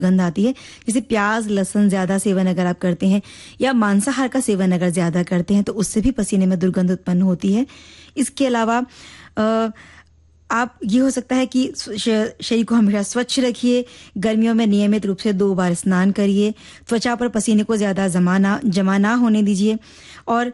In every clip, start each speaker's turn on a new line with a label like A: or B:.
A: दुर्गंध आती है। जैसे प्याज लहसुन ज्यादा सेवन अगर आप करते हैं या मांसाहार का सेवन अगर ज्यादा करते हैं तो उससे भी पसीने में दुर्गंध उत्पन्न होती है। इसके अलावा आप ये हो सकता है कि शरीर को हमेशा स्वच्छ रखिए। गर्मियों में नियमित रूप से 2 बार स्नान करिए। त्वचा पर पसीने को ज्यादा जमा ना होने दीजिए और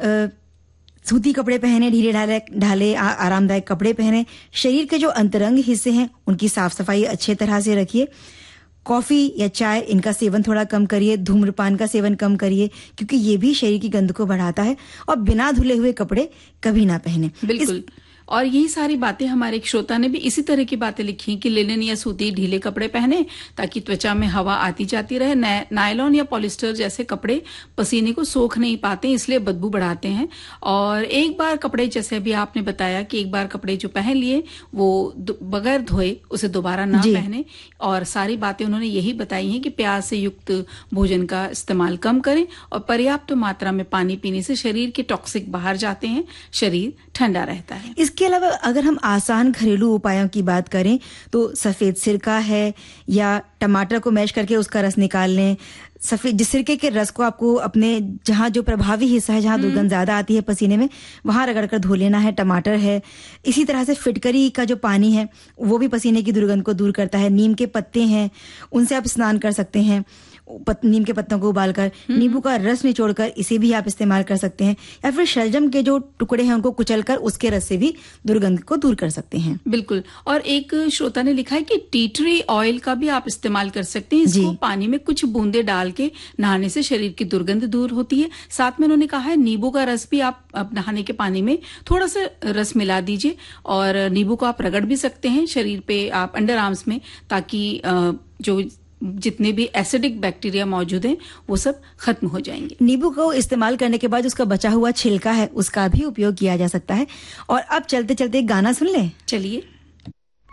A: सूती कपड़े पहने, ढीले ढाले आरामदायक कपड़े पहने। शरीर के जो अंतरंग हिस्से हैं उनकी साफ सफाई अच्छे तरह से रखिए। कॉफी या चाय इनका सेवन थोड़ा कम करिए। धूम्रपान का सेवन कम करिए क्योंकि ये भी शरीर की गंध को बढ़ाता है। और बिना धुले हुए कपड़े कभी ना पहने।
B: बिल्कुल। और यही सारी बातें हमारे एक श्रोता ने भी इसी तरह की बातें लिखी कि लिनन या सूती ढीले कपड़े पहने ताकि त्वचा में हवा आती जाती रहे। नायलॉन या पॉलिस्टर जैसे कपड़े पसीने को सोख नहीं पाते, इसलिए बदबू बढ़ाते हैं। और एक बार कपड़े, जैसे अभी आपने बताया कि एक बार कपड़े जो पहन लिए वो बगैर धोए उसे दोबारा ना पहने। और सारी बातें उन्होंने यही बताई हैं कि प्याज से युक्त भोजन का इस्तेमाल कम करें और पर्याप्त मात्रा में पानी पीने से शरीर के टॉक्सिक बाहर जाते हैं, शरीर ठंडा रहता है।
A: इसके अलावा अगर हम आसान घरेलू उपायों की बात करें तो सफेद सिरका है या टमाटर को मैश करके उसका रस निकाल लें। सफेद जिस सिरके के रस को आपको अपने जहाँ जो प्रभावी हिस्सा है, जहाँ दुर्गंध ज्यादा आती है पसीने में, वहां रगड़ कर धो लेना है। टमाटर है। इसी तरह से फिटकरी का जो पानी है वो भी पसीने की दुर्गंध को दूर करता है। नीम के पत्ते हैं, उनसे आप स्नान कर सकते हैं। नीम के पत्तों को उबालकर नींबू का रस निचोड़कर इसे भी आप इस्तेमाल कर सकते हैं। या फिर शलजम के जो टुकड़े हैं उनको कुचलकर उसके रस से भी दुर्गंध को दूर कर सकते हैं।
B: बिल्कुल। और एक श्रोता ने लिखा है कि टी ट्री ऑयल का भी आप इस्तेमाल कर सकते हैं। इसको पानी में कुछ बूंदे डाल के नहाने से शरीर की दुर्गंध दूर होती है। साथ में उन्होंने कहा है नींबू का रस भी आप नहाने के पानी में थोड़ा सा रस मिला दीजिए और नींबू को आप रगड़ भी सकते हैं शरीर पे, आप अंडर आर्म्स में, ताकि जो जितने भी एसिडिक बैक्टीरिया मौजूद हैं वो सब खत्म हो जाएंगे।
A: नींबू को इस्तेमाल करने के बाद उसका बचा हुआ छिलका है उसका भी उपयोग किया जा सकता है। और अब चलते चलते गाना सुन लें।
B: चलिए।